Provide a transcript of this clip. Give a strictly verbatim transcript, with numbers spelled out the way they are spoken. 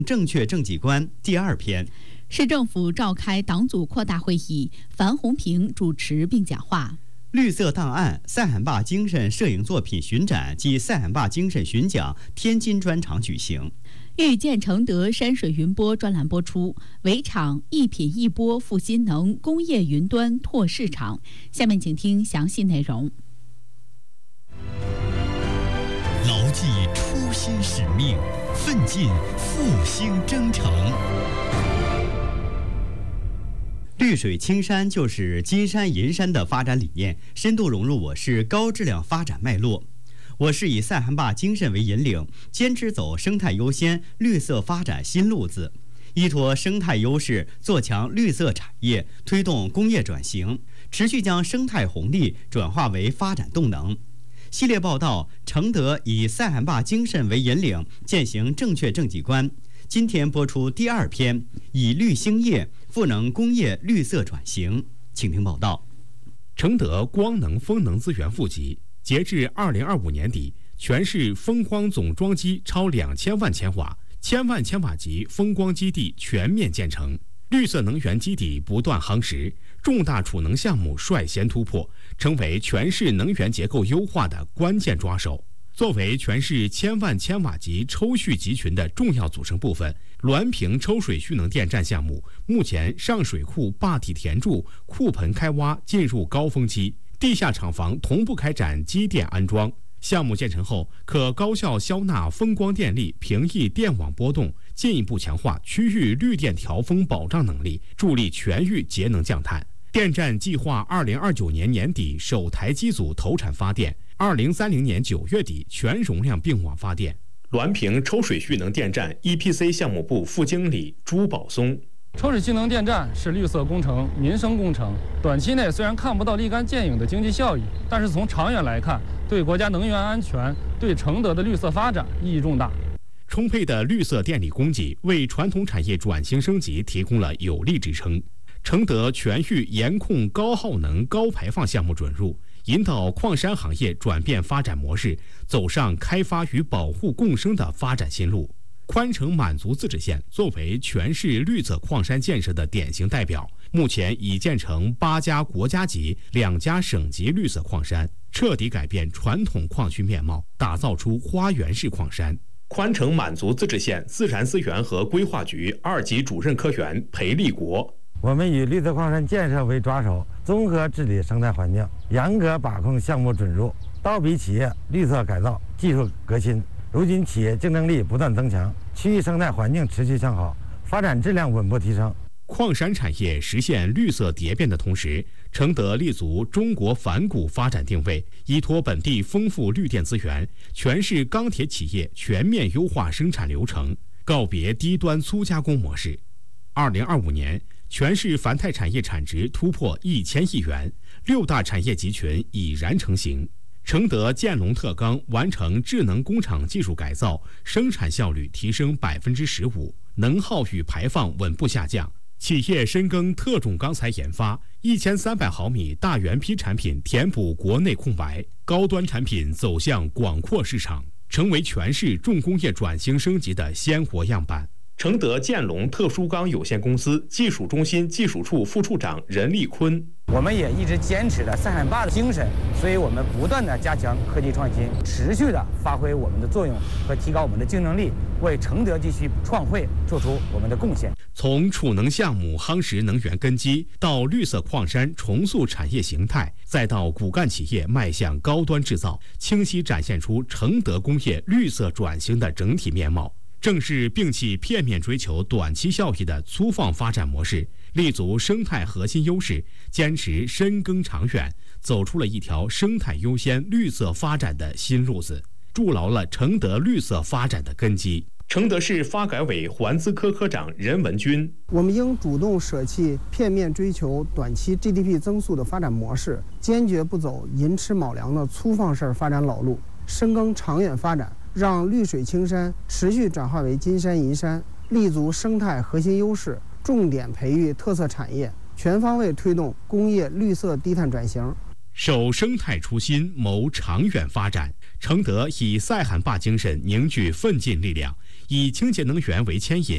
正确政绩观第二篇。 市政府召开党组扩大会议，樊洪平主持并讲话。 绿色档案塞罕坝精神摄影作品巡展暨塞罕坝精神巡讲天津专场举行。 遇见承德山水云播专栏播出，围场一品一播赋新能，工业云端拓市场。下面请听详细内容。 牢记初心使命，奋进复兴征程。 绿水青山就是金山银山的发展理念，深度融入我市高质量发展脉络。我市以塞罕坝精神为引领，坚持走生态优先、绿色发展新路子，依托生态优势，做强绿色产业，推动工业转型，持续将生态红利转化为发展动能。系列报道：承德以塞罕坝精神为引领，践行正确政绩观。今天播出第二篇，以绿兴业，赋能工业绿色转型。请听报道。 承德光能风能资源富集，截至二零二五年底，全市风光总装机超两千万千瓦，千万千瓦级风光基地全面建成，绿色能源基底不断夯实，重大储能项目率先突破，成为全市能源结构优化的关键抓手。作为全市千万千瓦级抽蓄集群的重要组成部分，滦平抽水蓄能电站项目目前上水库坝体填筑、库盆开挖进入高峰期，地下厂房同步开展机电安装。项目建成后，可高效消纳风光电力，平抑电网波动，进一步强化区域绿电调峰保障能力，助力全域节能降碳。电站计划二零二九年年底首台机组投产发电，二零三零年九月底全容量并网发电。滦平抽水蓄能电站 E P C 项目部副经理朱宝松： 抽水蓄能电站是绿色工程、民生工程，短期内虽然看不到立竿见影的经济效益，但是从长远来看，对国家能源安全、对承德的绿色发展意义重大。 充沛的绿色电力供给为传统产业转型升级提供了有力支撑。承德全域严控高耗能、高排放项目准入，引导矿山行业转变发展模式，走上开发与保护共生的发展新路。宽城满族自治县作为全市绿色矿山建设的典型代表，目前已建成八家国家级、两家省级绿色矿山，彻底改变传统矿区面貌，打造出花园式矿山。宽城满族自治县自然资源和规划局二级主任科员裴立国： 我们以绿色矿山建设为抓手，综合治理生态环境，严格把控项目准入，刀笔企业绿色改造、技术革新。如今企业竞争力不断增强，区域生态环境持续向好，发展质量稳步提升。矿山产业实现绿色蝶变的同时，承德立足中国反谷发展定位，依托本地丰富绿电资源，全市钢铁企业全面优化生产流程，告别低端粗加工模式。二零二五年，全市繁态产业产值突破一千亿元，六大产业集群已然成型。承德建龙特钢完成智能工厂技术改造，生产效率提升百分之十五，能耗与排放稳步下降。企业深耕特种钢材研发，一千三百毫米大圆坯产品填补国内空白，高端产品走向广阔市场，成为全市重工业转型升级的鲜活样板。承德建龙特殊钢有限公司技术中心技术处副处长任立坤： 我们也一直坚持着塞罕坝的精神，所以我们不断的加强科技创新，持续的发挥我们的作用和提高我们的竞争力，为承德地区创汇做出我们的贡献。 从储能项目夯实能源根基，到绿色矿山重塑产业形态，再到骨干企业迈向高端制造，清晰展现出承德工业绿色转型的整体面貌。正是摒弃片面追求短期效益的粗放发展模式，立足生态核心优势，坚持深耕长远，走出了一条生态优先、绿色发展的新路子，筑牢了承德绿色发展的根基。承德市发改委环资科科长任文军： 我们应主动舍弃片面追求短期 G D P 增速的发展模式，坚决不走寅吃卯粮的粗放式发展老路，深耕长远发展，让绿水青山持续转化为金山银山，立足生态核心优势，重点培育特色产业，全方位推动工业绿色低碳转型。 守生态初心，谋长远发展。承德以塞罕坝精神凝聚奋进力量， 以清洁能源为牵引，